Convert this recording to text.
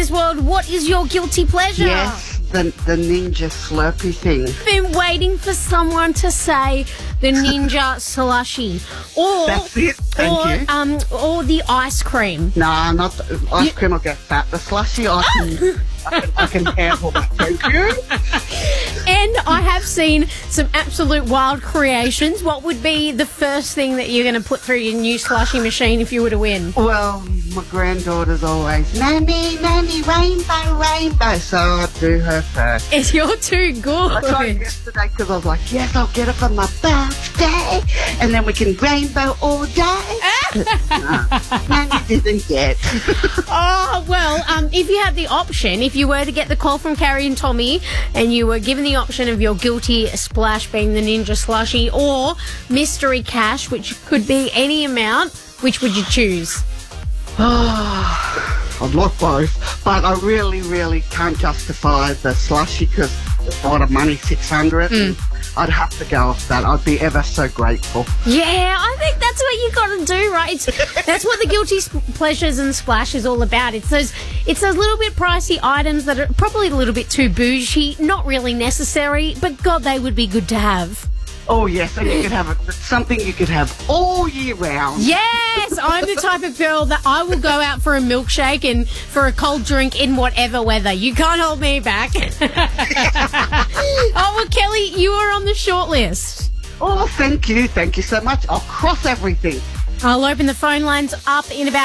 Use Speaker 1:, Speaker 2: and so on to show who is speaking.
Speaker 1: Today's World, what is your guilty pleasure?
Speaker 2: Yes, the Ninja Slurpee thing.
Speaker 1: Been waiting for someone to say the Ninja Slushy. Or,
Speaker 2: That's it. Thank you.
Speaker 1: Or the ice cream.
Speaker 2: Nah, not the ice cream. I'll get fat. The slushy, I can handle that. Thank you.
Speaker 1: And I have seen some absolute wild creations. What would be the first thing that you're going to put through your new slushy machine if you were to win?
Speaker 2: Well, my granddaughter's always, Nanny, rainbow, rainbow. So I do her first.
Speaker 1: If you're too
Speaker 2: I tried
Speaker 1: good.
Speaker 2: yesterday because I was like, yes, I'll get it for my birthday. And then we can rainbow all day. Nanny didn't get.
Speaker 1: Oh, well, if you had the option, if you were to get the call from Carrie and Tommy and you were given the option of your guilty splash being the Ninja Slushy or mystery cash, which could be any amount, which would you choose?
Speaker 2: I'd like both, but I really, really can't justify the slushy because it's a lot of money, $600. I'd have to go off that. I'd be ever so grateful.
Speaker 1: Yeah, I think that's what you got to do, right? That's what the guilty pleasures and splash is all about. It's those little bit pricey items that are probably a little bit too bougie, not really necessary, but God, they would be good to have.
Speaker 2: Oh, yes, and you could have it. It's something you could have all year round.
Speaker 1: Yes, I'm the type of girl that I will go out for a milkshake and for a cold drink in whatever weather. You can't hold me back. Oh, well, Kelly, you are on the short list.
Speaker 2: Oh, thank you. Thank you so much. I'll cross everything.
Speaker 1: I'll open the phone lines up in about